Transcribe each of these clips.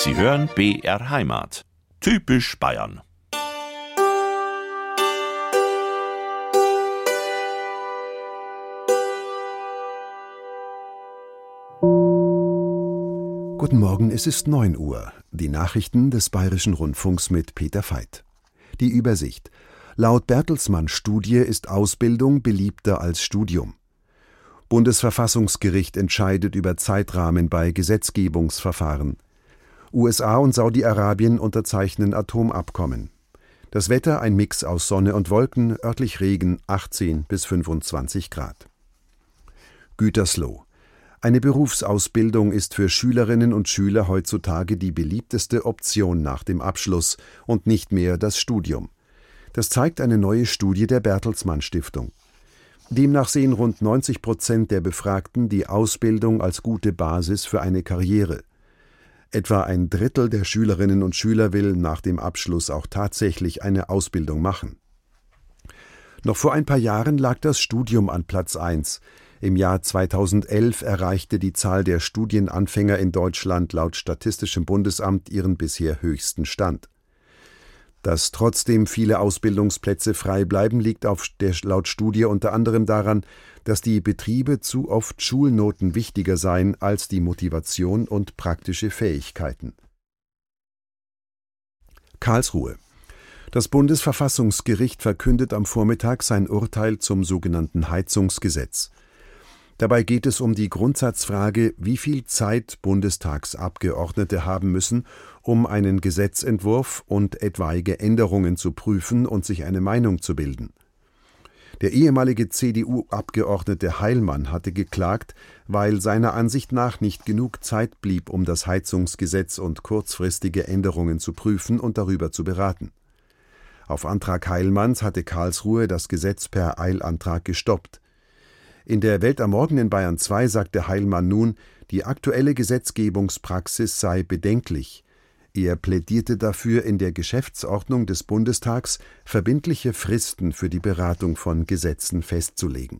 Sie hören BR Heimat. Typisch Bayern. Guten Morgen, es ist 9 Uhr. Die Nachrichten des Bayerischen Rundfunks mit Peter Veit. Die Übersicht. Laut Bertelsmann-Studie ist Ausbildung beliebter als Studium. Bundesverfassungsgericht entscheidet über Zeitrahmen bei Gesetzgebungsverfahren. USA und Saudi-Arabien unterzeichnen Atomabkommen. Das Wetter ein Mix aus Sonne und Wolken, örtlich Regen 18 bis 25 Grad. Gütersloh. Eine Berufsausbildung ist für Schülerinnen und Schüler heutzutage die beliebteste Option nach dem Abschluss und nicht mehr das Studium. Das zeigt eine neue Studie der Bertelsmann Stiftung. Demnach sehen rund 90% der Befragten die Ausbildung als gute Basis für eine Karriere. Etwa ein Drittel der Schülerinnen und Schüler will nach dem Abschluss auch tatsächlich eine Ausbildung machen. Noch vor ein paar Jahren lag das Studium an Platz 1. Im Jahr 2011 erreichte die Zahl der Studienanfänger in Deutschland laut Statistischem Bundesamt ihren bisher höchsten Stand. Dass trotzdem viele Ausbildungsplätze frei bleiben, liegt laut Studie unter anderem daran, dass die Betriebe zu oft Schulnoten wichtiger seien als die Motivation und praktische Fähigkeiten. Karlsruhe. Das Bundesverfassungsgericht verkündet am Vormittag sein Urteil zum sogenannten Heizungsgesetz. Dabei geht es um die Grundsatzfrage, wie viel Zeit Bundestagsabgeordnete haben müssen, um einen Gesetzentwurf und etwaige Änderungen zu prüfen und sich eine Meinung zu bilden. Der ehemalige CDU-Abgeordnete Heilmann hatte geklagt, weil seiner Ansicht nach nicht genug Zeit blieb, um das Heizungsgesetz und kurzfristige Änderungen zu prüfen und darüber zu beraten. Auf Antrag Heilmanns hatte Karlsruhe das Gesetz per Eilantrag gestoppt. In der Welt am Morgen in Bayern 2 sagte Heilmann nun, die aktuelle Gesetzgebungspraxis sei bedenklich. Er plädierte dafür, in der Geschäftsordnung des Bundestags verbindliche Fristen für die Beratung von Gesetzen festzulegen.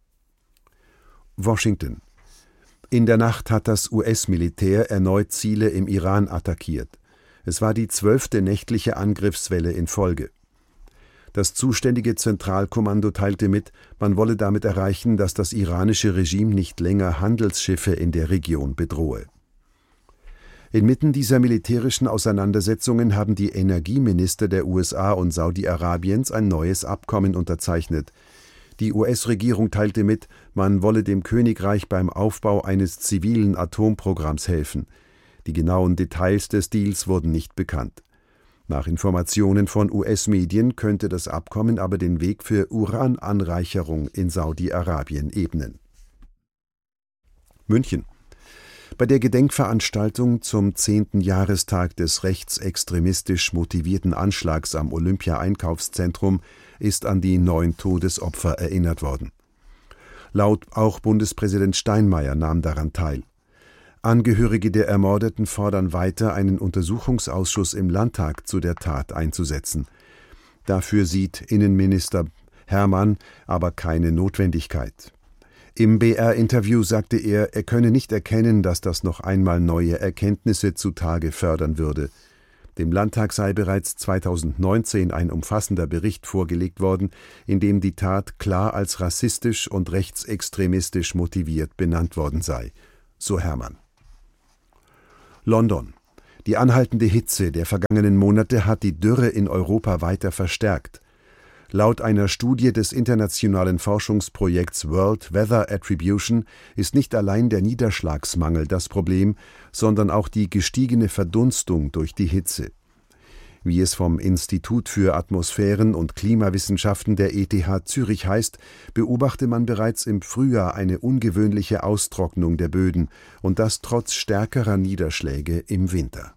Washington. In der Nacht hat das US-Militär erneut Ziele im Iran attackiert. Es war die 12. nächtliche Angriffswelle in Folge. Das zuständige Zentralkommando teilte mit, man wolle damit erreichen, dass das iranische Regime nicht länger Handelsschiffe in der Region bedrohe. Inmitten dieser militärischen Auseinandersetzungen haben die Energieminister der USA und Saudi-Arabiens ein neues Abkommen unterzeichnet. Die US-Regierung teilte mit, man wolle dem Königreich beim Aufbau eines zivilen Atomprogramms helfen. Die genauen Details des Deals wurden nicht bekannt. Nach Informationen von US-Medien könnte das Abkommen aber den Weg für Urananreicherung in Saudi-Arabien ebnen. München. Bei der Gedenkveranstaltung zum 10. Jahrestag des rechtsextremistisch motivierten Anschlags am Olympia-Einkaufszentrum ist an die 9 Todesopfer erinnert worden. Auch Bundespräsident Steinmeier nahm daran teil. Angehörige der Ermordeten fordern weiter, einen Untersuchungsausschuss im Landtag zu der Tat einzusetzen. Dafür sieht Innenminister Hermann aber keine Notwendigkeit. Im BR-Interview sagte er könne nicht erkennen, dass das noch einmal neue Erkenntnisse zutage fördern würde. Dem Landtag sei bereits 2019 ein umfassender Bericht vorgelegt worden, in dem die Tat klar als rassistisch und rechtsextremistisch motiviert benannt worden sei. So Hermann. London. Die anhaltende Hitze der vergangenen Monate hat die Dürre in Europa weiter verstärkt. Laut einer Studie des internationalen Forschungsprojekts World Weather Attribution ist nicht allein der Niederschlagsmangel das Problem, sondern auch die gestiegene Verdunstung durch die Hitze. Wie es vom Institut für Atmosphären- und Klimawissenschaften der ETH Zürich heißt, beobachte man bereits im Frühjahr eine ungewöhnliche Austrocknung der Böden und das trotz stärkerer Niederschläge im Winter.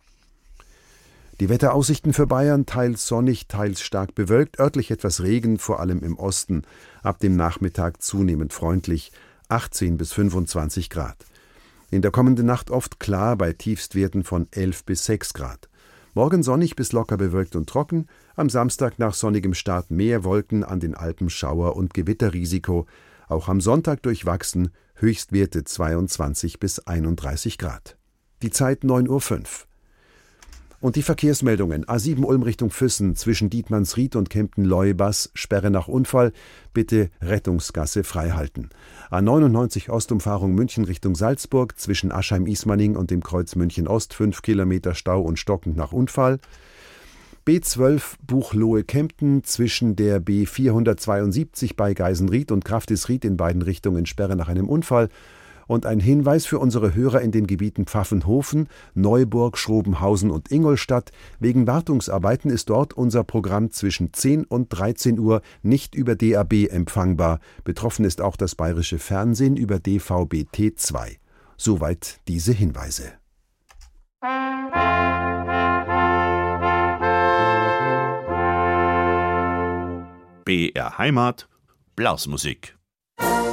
Die Wetteraussichten für Bayern teils sonnig, teils stark bewölkt, örtlich etwas Regen, vor allem im Osten, ab dem Nachmittag zunehmend freundlich, 18 bis 25 Grad. In der kommenden Nacht oft klar bei Tiefstwerten von 11 bis 6 Grad. Morgen sonnig bis locker bewölkt und trocken, am Samstag nach sonnigem Start mehr Wolken, an den Alpen Schauer- und Gewitterrisiko, auch am Sonntag durchwachsen, Höchstwerte 22 bis 31 Grad. Die Zeit 9:05 Uhr. Und die Verkehrsmeldungen: A7 Ulm Richtung Füssen zwischen Dietmannsried und Kempten-Leubas, Sperre nach Unfall, bitte Rettungsgasse freihalten. A99 Ostumfahrung München Richtung Salzburg zwischen Aschheim-Ismaning und dem Kreuz München Ost, 5 Kilometer Stau und stockend nach Unfall. B12 Buchloe-Kempten zwischen der B472 bei Geisenried und Grafdisried in beiden Richtungen Sperre nach einem Unfall. Und ein Hinweis für unsere Hörer in den Gebieten Pfaffenhofen, Neuburg, Schrobenhausen und Ingolstadt: Wegen Wartungsarbeiten ist dort unser Programm zwischen 10 und 13 Uhr nicht über DAB empfangbar. Betroffen ist auch das bayerische Fernsehen über DVB-T2. Soweit diese Hinweise. BR Heimat, Blasmusik.